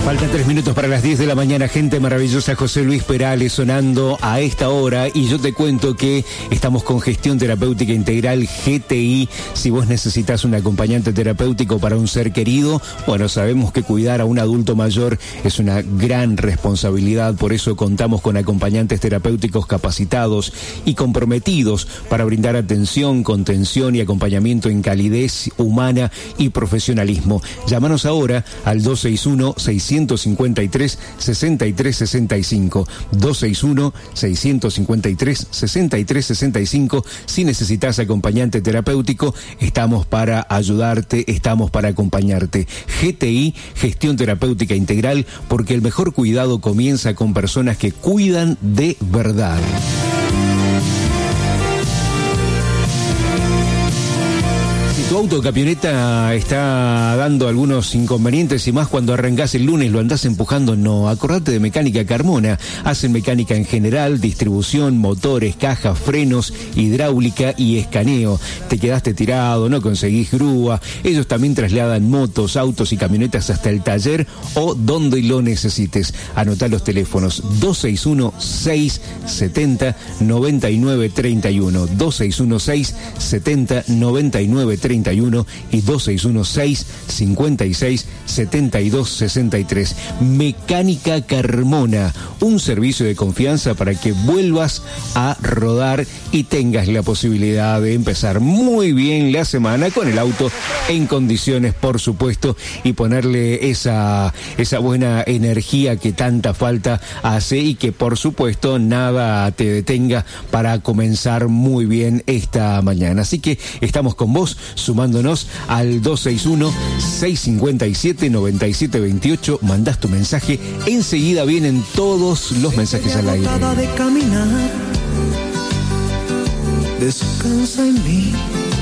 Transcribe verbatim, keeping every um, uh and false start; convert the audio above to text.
Faltan tres minutos para las diez de la mañana, gente maravillosa. José Luis Perales sonando a esta hora, y yo te cuento que estamos con Gestión Terapéutica Integral G T I. Si vos necesitas un acompañante terapéutico para un ser querido, bueno, sabemos que cuidar a un adulto mayor es una gran responsabilidad, por eso contamos con acompañantes terapéuticos capacitados y comprometidos para brindar atención, contención y acompañamiento en calidez humana y profesionalismo. Llámanos ahora al dos seis uno, seis cinco tres, seis tres seis cinco, dos seis uno, seis cinco tres, seis tres seis cinco. Si necesitas acompañante terapéutico, estamos para ayudarte, estamos para acompañarte. G T I, Gestión Terapéutica Integral, porque el mejor cuidado comienza con personas que cuidan de verdad. Tu auto o camioneta está dando algunos inconvenientes, y más cuando arrancás el lunes, lo andás empujando, no. Acordate de Mecánica Carmona. Hacen mecánica en general, distribución, motores, cajas, frenos, hidráulica y escaneo. Te quedaste tirado, no conseguís grúa. Ellos también trasladan motos, autos y camionetas hasta el taller o donde lo necesites. Anotá los teléfonos: dos seis uno, seis siete cero, nueve nueve tres uno, dos seis uno, seis siete cero, nueve nueve tres uno y dos seis uno, seis cinco seis, siete dos seis tres. Mecánica Carmona, un servicio de confianza para que vuelvas a rodar y tengas la posibilidad de empezar muy bien la semana con el auto en condiciones, por supuesto, y ponerle esa, esa buena energía que tanta falta hace, y que por supuesto nada te detenga para comenzar muy bien esta mañana. Así que estamos con vos, sumándonos al dos seis uno, seis cinco siete, nueve siete dos ocho. Mandás tu mensaje, enseguida vienen todos los mensajes al aire. De caminar, descansa en mí.